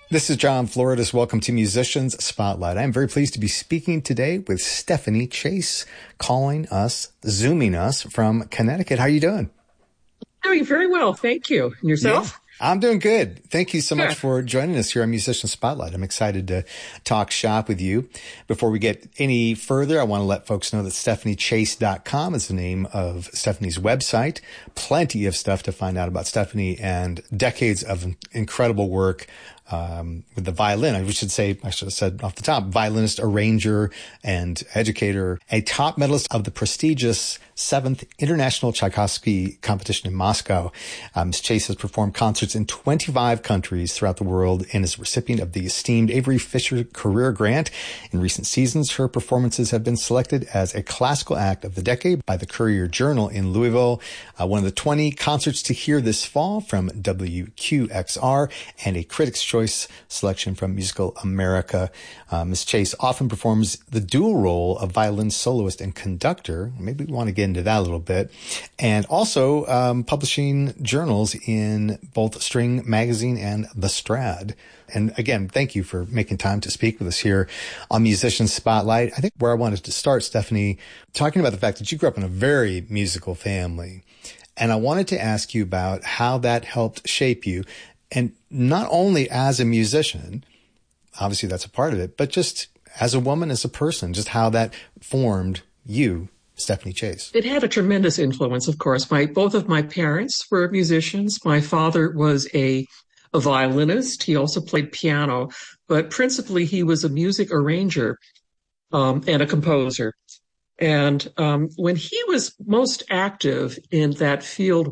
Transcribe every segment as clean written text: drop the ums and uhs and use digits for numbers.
This is John Floridas. Welcome to Musicians Spotlight. I'm very pleased to be speaking today with Stephanie Chase, Zooming us from Connecticut. How are you doing? Doing very well. Thank you. And yourself? Yeah. I'm doing good. Thank you so much for joining us here on Musician Spotlight. I'm excited to talk shop with you. Before we get any further, I want to let folks know that StephanieChase.com is the name of Stephanie's website. Plenty of stuff to find out about Stephanie and decades of incredible work with the violin. I should have said off the top, violinist, arranger, and educator, a top medalist of the prestigious 7th International Tchaikovsky Competition in Moscow. Ms. Chase has performed concerts in 25 countries throughout the world and is a recipient of the esteemed Avery Fisher Career Grant. In recent seasons, her performances have been selected as a classical act of the decade by the Courier Journal in Louisville. One of the 20 concerts to hear this fall from WQXR, and a Critics' Choice selection from Musical America. Ms. Chase often performs the dual role of violin soloist and conductor. Maybe we want to get into that a little bit. And also publishing journals in both String Magazine and The Strad. And again, thank you for making time to speak with us here on Musician Spotlight. I think where I wanted to start, Stephanie, talking about the fact that you grew up in a very musical family. And I wanted to ask you about how that helped shape you. And not only as a musician, obviously that's a part of it, but just as a woman, as a person, just how that formed you, Stephanie Chase. It had a tremendous influence, of course. Both of my parents were musicians. My father was a violinist. He also played piano, but principally he was a music arranger and a composer. And when he was most active in that field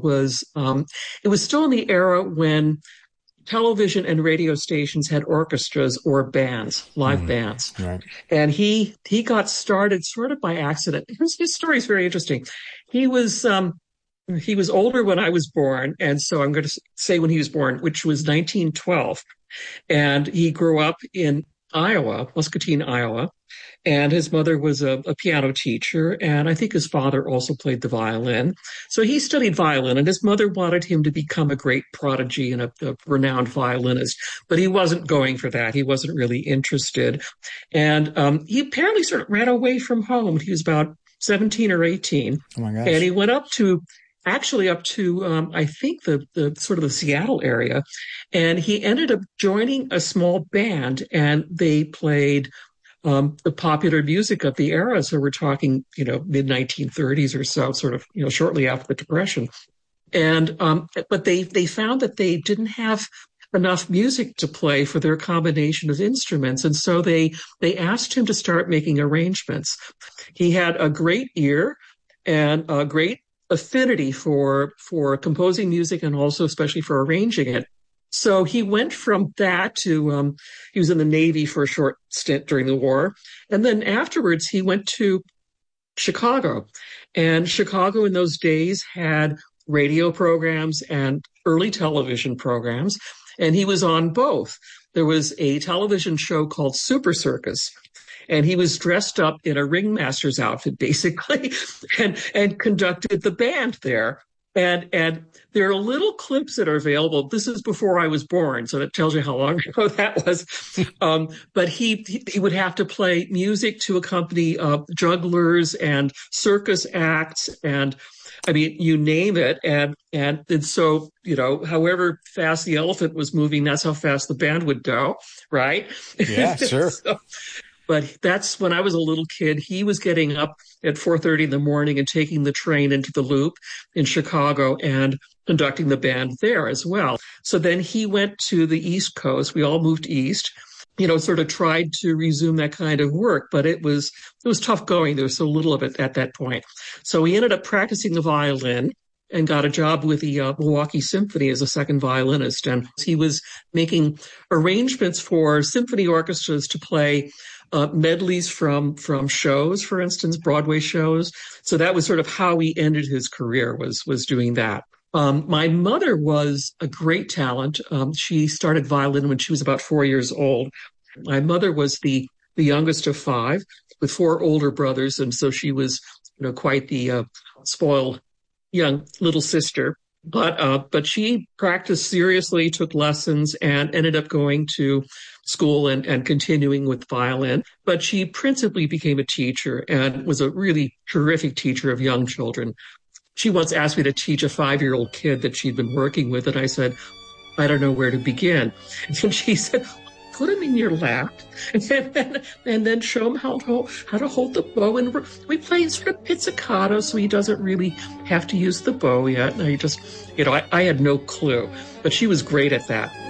it was still in the era when television and radio stations had orchestras or bands, live bands. Right. And he got started sort of by accident. His story is very interesting. He was older when I was born. And so I'm going to say when he was born, which was 1912. And he grew up in Iowa, Muscatine, Iowa. And his mother was a piano teacher, and I think his father also played the violin. So he studied violin, and his mother wanted him to become a great prodigy and a renowned violinist, but he wasn't going for that. He wasn't really interested. And he apparently sort of ran away from home. He was about 17 or 18. Oh my gosh. And he went up to I think the sort of the Seattle area, and he ended up joining a small band, and they played the popular music of the era. So we're talking, mid 1930s or so, sort of, shortly after the Depression. And, but they found that they didn't have enough music to play for their combination of instruments. And so they asked him to start making arrangements. He had a great ear and a great affinity for composing music and also especially for arranging it. So he went from that to, he was in the Navy for a short stint during the war. And then afterwards, he went to Chicago. And Chicago in those days had radio programs and early television programs. And he was on both. There was a television show called Super Circus. And he was dressed up in a ringmaster's outfit, basically, and conducted the band there. And there are little clips that are available. This is before I was born, so that tells you how long ago that was. But he would have to play music to accompany jugglers and circus acts, and I mean, you name it. And so, however fast the elephant was moving, that's how fast the band would go, right? Yeah, sure. But that's when I was a little kid. He was getting up at 4:30 in the morning and taking the train into the Loop in Chicago and conducting the band there as well. So then he went to the East Coast. We all moved east, sort of tried to resume that kind of work, but it was tough going. There was so little of it at that point. So he ended up practicing the violin and got a job with the Milwaukee Symphony as a second violinist. And he was making arrangements for symphony orchestras to play medleys from shows, for instance, Broadway shows. So that was sort of how he ended his career, was doing that. My mother was a great talent. She started violin when she was about 4 years old. My mother was the youngest of five with four older brothers. And so she was, quite the spoiled young little sister. But she practiced seriously, took lessons, and ended up going to school and continuing with violin. But she principally became a teacher and was a really terrific teacher of young children. She once asked me to teach a 5-year-old kid that she'd been working with, and I said, I don't know where to begin. And she said, put him in your lap and then show him how to hold the bow. And we play sort of pizzicato, so he doesn't really have to use the bow yet. And I had no clue, but she was great at that.